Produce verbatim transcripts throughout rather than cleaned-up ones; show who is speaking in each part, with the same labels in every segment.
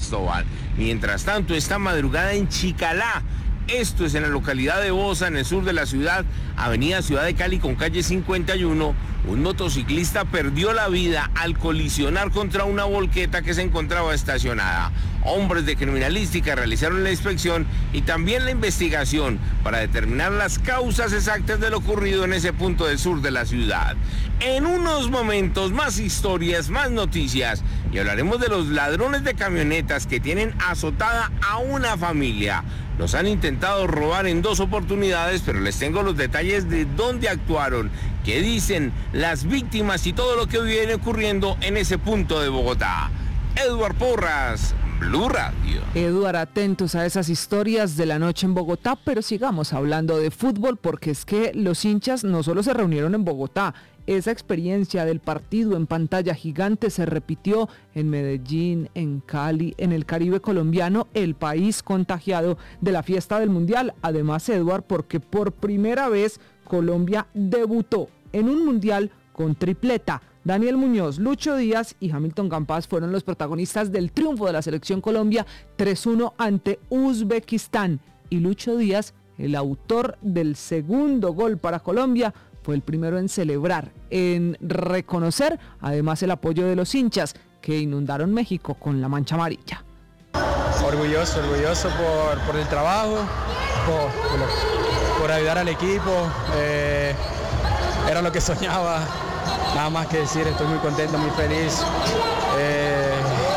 Speaker 1: Cristóbal. Mientras tanto, esta madrugada en Chicalá, esto es en la localidad de Bosa, en el sur de la ciudad, avenida Ciudad de Cali con calle cincuenta y uno, un motociclista perdió la vida al colisionar contra una volqueta que se encontraba estacionada. Hombres de criminalística realizaron la inspección y también la investigación para determinar las causas exactas de lo ocurrido en ese punto del sur de la ciudad. En unos momentos, más historias, más noticias, y hablaremos de los ladrones de camionetas que tienen azotada a una familia. Los han intentado robar en dos oportunidades, pero les tengo los detalles de dónde actuaron, qué dicen las víctimas y todo lo que viene ocurriendo en ese punto de Bogotá. Edward Porras, Blue Radio.
Speaker 2: Eduard, atentos a esas historias de la noche en Bogotá, pero sigamos hablando de fútbol, porque es que los hinchas no solo se reunieron en Bogotá. Esa experiencia del partido en pantalla gigante se repitió en Medellín, en Cali, en el Caribe colombiano, el país contagiado de la fiesta del Mundial. Además, Eduard, porque por primera vez Colombia debutó en un Mundial con tripleta. Daniel Muñoz, Lucho Díaz y Hamilton Campas fueron los protagonistas del triunfo de la selección Colombia tres uno ante Uzbekistán. Y Lucho Díaz, el autor del segundo gol para Colombia, fue el primero en celebrar, en reconocer además el apoyo de los hinchas que inundaron México con la mancha amarilla.
Speaker 3: Orgulloso, orgulloso por, por el trabajo, por, por, por ayudar al equipo, eh, era lo que soñaba, nada más que decir, estoy muy contento, muy feliz. Eh,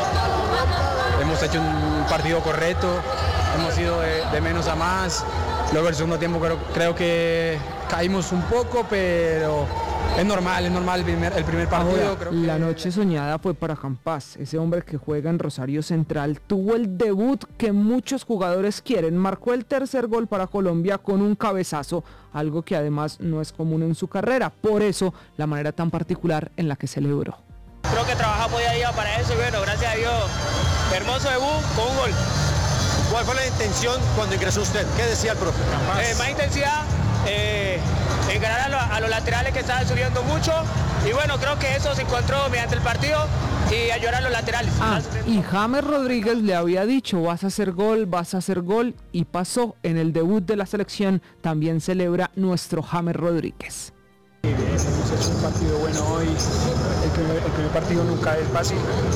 Speaker 3: hemos hecho un partido correcto, hemos ido de, de menos a más. Luego el segundo tiempo creo, creo que caímos un poco, pero es normal, es normal el primer, el primer partido.
Speaker 2: Ahora,
Speaker 3: creo
Speaker 2: la
Speaker 3: que...
Speaker 2: noche soñada fue para Campas, ese hombre que juega en Rosario Central. Tuvo el debut que muchos jugadores quieren, marcó el tercer gol para Colombia con un cabezazo, algo que además no es común en su carrera. Por eso, la manera tan particular en la que celebró.
Speaker 4: Creo que trabajamos día a día para eso y bueno, gracias a Dios, hermoso debut con un gol.
Speaker 5: ¿Cuál fue la intención cuando ingresó usted? ¿Qué decía el profe?
Speaker 4: Eh, más intensidad, eh, encarar a, lo, a los laterales que estaban subiendo mucho y bueno, creo que eso se encontró mediante el partido y ayudar a los laterales.
Speaker 2: Ah, y James Rodríguez le había dicho, vas a hacer gol, vas a hacer gol, y pasó en el debut de la selección. También celebra nuestro James Rodríguez.
Speaker 3: Hemos hecho un partido bueno hoy, el primer, el primer partido nunca es fácil,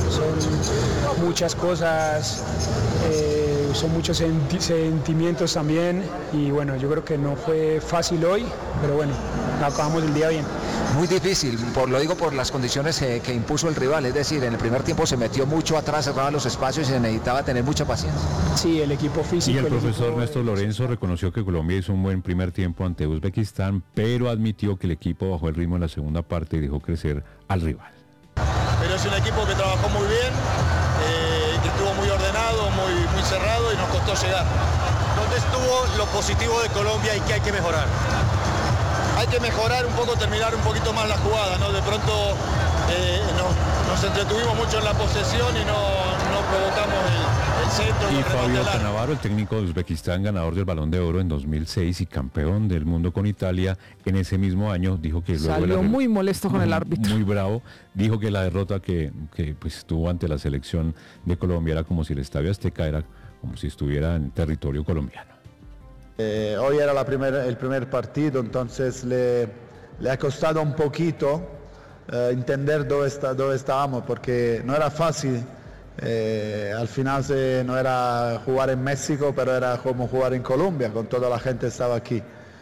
Speaker 3: son muchas cosas, eh, son muchos senti- sentimientos también y bueno, yo creo que no fue fácil hoy, pero bueno, acabamos el día bien.
Speaker 6: Muy difícil, por, lo digo por las condiciones que, que impuso el rival, es decir, en el primer tiempo se metió mucho atrás, cerraba los espacios y se necesitaba tener mucha paciencia.
Speaker 3: Sí, el equipo físico.
Speaker 7: Y el, el profesor
Speaker 3: equipo,
Speaker 7: Néstor Lorenzo reconoció que Colombia hizo un buen primer tiempo ante Uzbekistán, pero admitió que el equipo bajó el ritmo en la segunda parte y dejó crecer al rival.
Speaker 5: Pero es un equipo que trabajó muy bien, eh, que estuvo muy ordenado, muy, muy cerrado y nos costó llegar. ¿Dónde estuvo lo positivo de Colombia y qué hay que mejorar? Hay que mejorar un poco, terminar un poquito más la jugada, ¿no? De pronto eh, nos, nos entretuvimos mucho en la posesión y no, no provocamos el, el centro.
Speaker 7: Y
Speaker 5: el
Speaker 7: Fabio
Speaker 5: largo.
Speaker 7: Cannavaro, el técnico de Uzbekistán, ganador del Balón de Oro en dos mil seis y campeón del mundo con Italia en ese mismo año, dijo que luego
Speaker 2: Salió
Speaker 7: de la,
Speaker 2: muy molesto con
Speaker 7: muy,
Speaker 2: el árbitro.
Speaker 7: Muy bravo, dijo que la derrota que, que pues, tuvo ante la selección de Colombia era como si el Estadio Azteca era como si estuviera en territorio colombiano.
Speaker 8: Eh, hoy era la primer, el primer partido, entonces le, le ha costado un poquito eh, entender dónde, está, dónde estábamos, porque no era fácil. Eh, al final se, no era jugar en México, pero era como jugar en Colombia, con toda la gente que estaba aquí.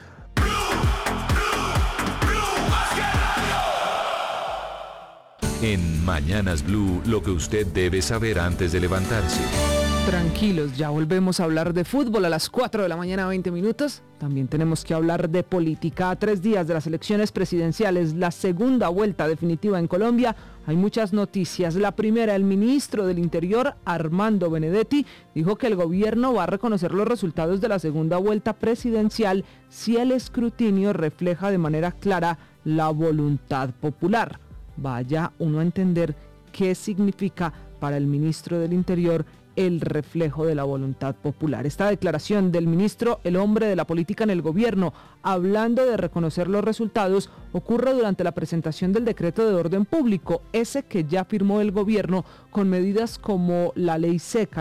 Speaker 9: En Mañanas Blue, lo que usted debe saber antes de levantarse.
Speaker 2: Tranquilos, ya volvemos a hablar de fútbol a las cuatro de la mañana, veinte minutos. También tenemos que hablar de política. A tres días de las elecciones presidenciales, la segunda vuelta definitiva en Colombia, hay muchas noticias. La primera, el ministro del Interior, Armando Benedetti, dijo que el gobierno va a reconocer los resultados de la segunda vuelta presidencial si el escrutinio refleja de manera clara la voluntad popular. Vaya uno a entender qué significa para el ministro del Interior el reflejo de la voluntad popular. Esta declaración del ministro, el hombre de la política en el gobierno, hablando de reconocer los resultados, ocurre durante la presentación del decreto de orden público, ese que ya firmó el gobierno con medidas como la ley seca,